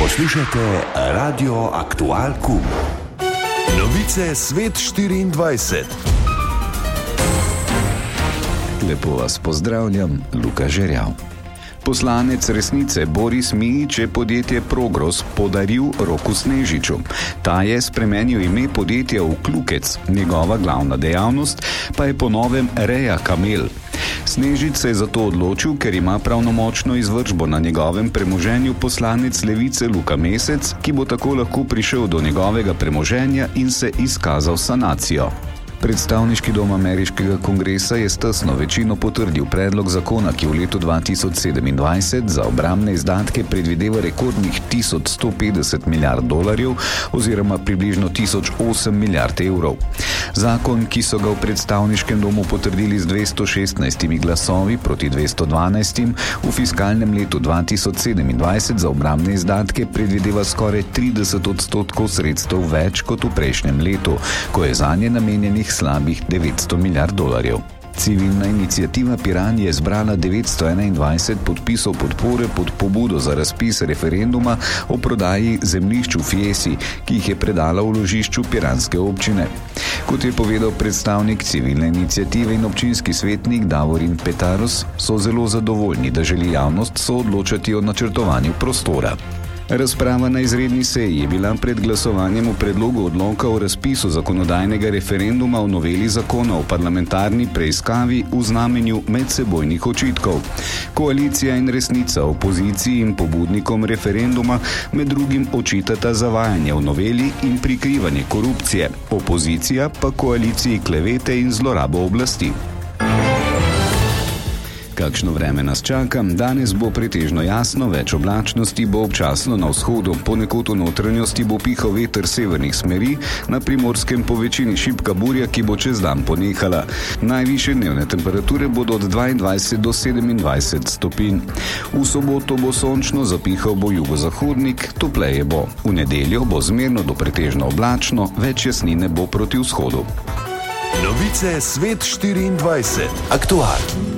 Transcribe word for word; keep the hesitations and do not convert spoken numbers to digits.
Poslušate Radio Aktual Q. Novice Svet štiriindvajset. Lepo vas pozdravljam, Luka Žerjav. Poslanec Resnice Boris Mijić je podjetje Progros podaril Roku Snežiču. Ta je spremenil ime podjetja v Klukec, njegova glavna dejavnost pa je po novem reja kamel. Snežič se je zato odločil, ker ima pravnomočno izvršbo na njegovem premoženju poslanec Levice Luka Mesec, ki bo tako lahko prišel do njegovega premoženja in se izkazal sanacijo. Predstavniški dom ameriškega kongresa je s tesno večino potrdil predlog zakona, ki v letu dva tisoč sedemindvajset za obrambne izdatke predvideva rekordnih tisoč sto petdeset milijard dolarjev oziroma približno tisoč osem milijard evrov. Zakon, ki so ga v predstavniškem domu potrdili z dvesto šestnajstimi glasovi proti dvesto dvanajstim, v fiskalnem letu dva tisoč sedemindvajset za obrambne izdatke predvideva skoraj trideset odstotkov sredstev več kot v prejšnjem letu, ko je zanje namenjenih slabih devetsto milijard dolarjev. Civilna iniciativa Piran je zbrala devetsto enaindvajset podpisov podpore pod pobudo za razpis referenduma o prodaji zemljišč v Fiesi, ki jih je predala v ložišču piranske občine. Kot je povedal predstavnik civilne iniciative in občinski svetnik Davorin Petarus, so zelo zadovoljni, da želi javnost soodločati o načrtovanju prostora. Razprava na izredni seji je bila pred glasovanjem o predlogu odloka o razpisu zakonodajnega referenduma o noveli zakona o parlamentarni preiskavi v znamenju medsebojnih očitkov. Koalicija in Resnica opoziciji in pobudnikom referenduma med drugim očitata zavajanje v noveli in prikrivanje korupcije, opozicija pa koaliciji klevete in zlorabo oblasti. Kakšno vreme nas čaka? Danes bo pretežno jasno, več oblačnosti bo občasno na vzhodu, ponekod v notranjosti bo pihal veter severnih smeri, na Primorskem po večini šibka burja, ki bo čez dan ponehala. Najvišje dnevne temperature bodo od dvaindvajset do sedemindvajset stopinj. V soboto bo sončno, zapihal bo jugozahodnik, topleje bo. V nedeljo bo zmerno do pretežno oblačno, več jasnine bo proti vzhodu. Novice Svet štiriindvajset. Aktual.